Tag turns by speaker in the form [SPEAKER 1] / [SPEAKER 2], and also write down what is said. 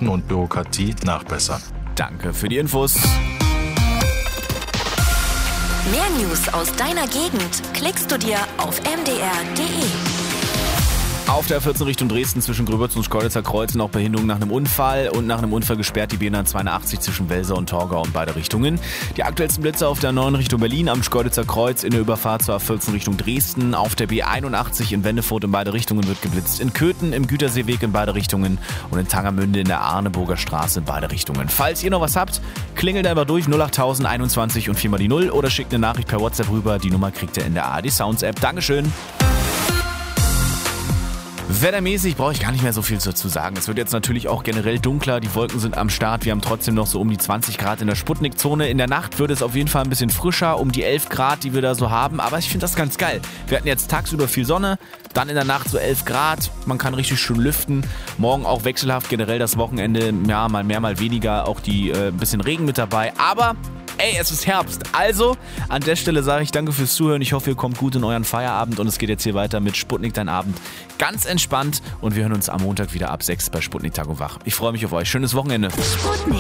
[SPEAKER 1] Vorschriften und Bürokratie nachbessern.
[SPEAKER 2] Danke für die Infos.
[SPEAKER 3] Mehr News aus deiner Gegend klickst du dir auf mdr.de.
[SPEAKER 2] Auf der 14 Richtung Dresden zwischen Gröbitz und Schkeuditzer Kreuz noch Behinderung nach einem Unfall und nach einem Unfall gesperrt die B182 zwischen Welser und Torgau in beide Richtungen. Die aktuellsten Blitze auf der 9 Richtung Berlin am Schkeuditzer Kreuz in der Überfahrt zur A14 Richtung Dresden. Auf der B81 in Wendefurt in beide Richtungen wird geblitzt. In Köthen im Güterseeweg in beide Richtungen und in Tangermünde in der Arneburger Straße in beide Richtungen. Falls ihr noch was habt, klingelt einfach durch 08000 21 und 4 mal die 0 oder schickt eine Nachricht per WhatsApp rüber. Die Nummer kriegt ihr in der ARD Sounds App. Dankeschön. Wettermäßig brauche ich gar nicht mehr so viel dazu sagen. Es wird jetzt natürlich auch generell dunkler, die Wolken sind am Start. Wir haben trotzdem noch so um die 20 Grad in der Sputnik-Zone. In der Nacht wird es auf jeden Fall ein bisschen frischer, um die 11 Grad, die wir da so haben. Aber ich finde das ganz geil. Wir hatten jetzt tagsüber viel Sonne, dann in der Nacht so 11 Grad. Man kann richtig schön lüften. Morgen auch wechselhaft, generell das Wochenende, ja, mal mehr, mal weniger. Auch die ein bisschen Regen mit dabei. Aber ey, es ist Herbst. Also, an der Stelle sage ich danke fürs Zuhören. Ich hoffe, ihr kommt gut in euren Feierabend und es geht jetzt hier weiter mit Sputnik Dein Abend. Ganz entspannt und wir hören uns am Montag wieder ab 6 bei Sputnik Tag und Wach. Ich freue mich auf euch. Schönes Wochenende.
[SPEAKER 3] Sputnik.